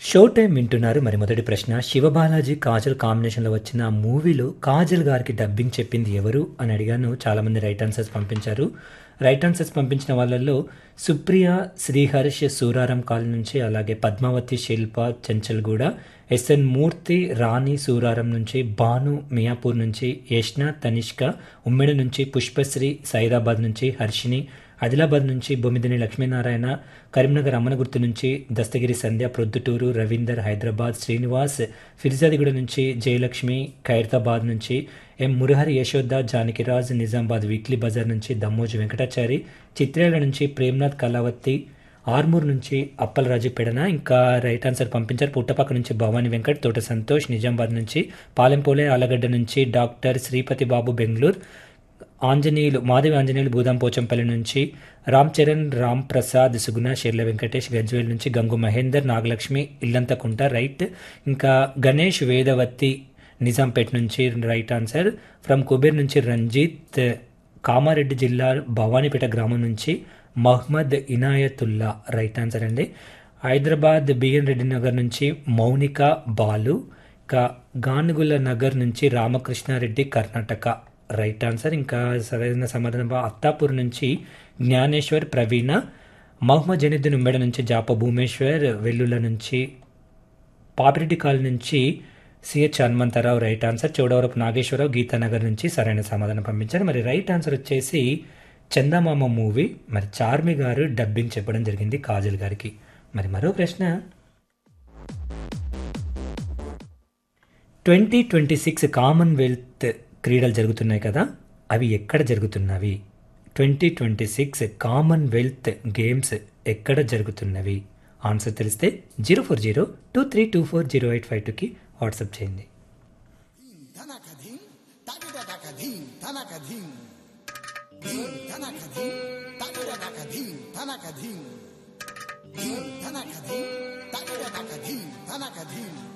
Show time వింటున్నారు. మరి మొదటి ప్రశ్న, శివబాలాజీ కాజల్ కాంబినేషన్లో వచ్చిన మూవీలో కాజల్ గారికి డబ్బింగ్ చెప్పింది ఎవరు అని అడిగాను. చాలామంది రైట్ ఆన్సర్స్ పంపించారు. రైట్ ఆన్సర్స్ పంపించిన వాళ్ళల్లో సుప్రియ, శ్రీహర్ష్ సూరారం కాల్ నుంచి, అలాగే పద్మావతి, శిల్ప చెంచల్గూడ, ఎస్ఎన్ మూర్తి, రాణి సూరారం నుంచి, భాను మియాపూర్ నుంచి, యష్న తనిష్క ఉమ్మెడ నుంచి, పుష్పశ్రీ సైదాబాద్ నుంచి, హర్షిని ఆదిలాబాద్ నుంచి, బొమ్మిదిని లక్ష్మీనారాయణ కరీంనగర్ అమ్మనగుర్తు నుంచి, దస్తగిరి సంధ్య ప్రొద్దుటూరు, రవీందర్ హైదరాబాద్, శ్రీనివాస్ ఫిర్జాదిగూడ నుంచి, జయలక్ష్మి ఖైరతాబాద్ నుంచి, ఎం మురహరి యశోద జానకిరాజ్ నిజామాబాద్ వీక్లీ బజార్ నుంచి, దమ్మోజు వెంకటాచారి చిత్రేల నుంచి, ప్రేమ్నాథ్ కళావతి ఆర్మూర్ నుంచి, అప్పలరాజు పెడన. ఇంకా రైట్ ఆన్సర్ పంపించారు. పుట్టపక్క నుంచి భవానీ వెంకట్, తోట సంతోష్ నిజామాబాద్ నుంచి, పాలెంపోలే ఆలగడ్డ నుంచి, డాక్టర్ శ్రీపతి బాబు బెంగళూరు, ఆంజనేయులు మాధవి ఆంజనేయులు భూదాం పోచంపల్లి నుంచి, రామ్ చరణ్, రామ్ ప్రసాద్ సుగుణ, షెర్ల వెంకటేష్ గజ్వేల్ నుంచి, గంగు మహేందర్, నాగలక్ష్మి ఇల్లంతకుంట రైట్. ఇంకా గణేష్ వేదవతి నిజాంపేట్ నుంచి రైట్ ఆన్సర్. ఫ్రమ్ కుబేర్ నుంచి రంజిత్, కామారెడ్డి జిల్లా భవానీపేట గ్రామం నుంచి మహ్మద్ ఇనాయతుల్లా రైట్ ఆన్సర్ అండి. హైదరాబాద్ బిఎన్ రెడ్డి నగర్ నుంచి మౌనిక బాలు, ఇంకా గానుగుల నగర్ నుంచి రామకృష్ణారెడ్డి కర్ణాటక రైట్ ఆన్సర్. ఇంకా సరైన సమాధానం అత్తాపూర్ నుంచి జ్ఞానేశ్వర్ ప్రవీణ, మహమ్మద్ జనీద్దీన్ ఉమ్మెడ నుంచి జాప భూమేశ్వర్, వెల్లుల నుంచి పాపిరెడ్డి కాల్ నుంచి CH Hanumantharao right answer. Chowdavarapu Nageswararao Geetanagar నుంచి సరైన సమాధానం పంపించారు. మరి రైట్ ఆన్సర్ వచ్చేసి చందమామ మూవీ. మరి చార్మి గారు డబ్బింగ్ చెప్పడం జరిగింది కాజల్ గారికి. మరి మరో ప్రశ్న, 2026 కామన్వెల్త్ క్రీడలు జరుగుతున్నాయి కదా, అవి ఎక్కడ జరుగుతున్నవి? 2026 కామన్వెల్త్ గేమ్స్ ఎక్కడ జరుగుతున్నవి? ఆన్సర్ తెలిస్తే 04023240852కి వాట్సాప్ చేయండి.